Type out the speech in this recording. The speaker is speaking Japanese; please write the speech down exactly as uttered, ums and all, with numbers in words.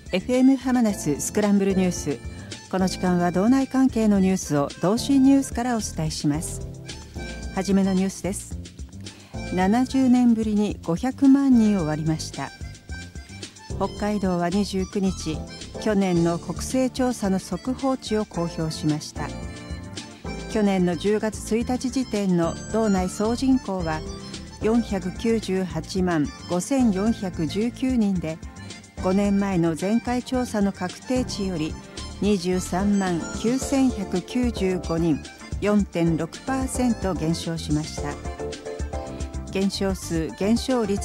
エフエム ハマナススクランブルニュース。この時間は道内関係のニュースを同心ニュースからお伝えします。はじめのニュースです。ななじゅうねんぶりにごひゃくまんにんを割りました。北海道はにじゅうくにち、去年の国勢調査の速報値を公表しました。去年のじゅうがつついたち時点の道内総人口はよんひゃくきゅうじゅうはちまんごせんよんひゃくじゅうきゅうにんで、ごねんまえの前回調査の確定値よりにじゅうさんまんきゅうせんひゃくきゅうじゅうごにん よんてんろくパーセント 減少しました。減少数減少率